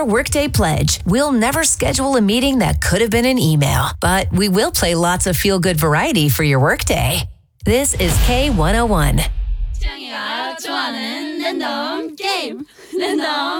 your Workday Pledge. We'll never schedule a meeting that could have been an email, but we will play lots of feel-good variety for your workday. This is K101. 취향이가 좋아하는 랜덤 게임. 랜덤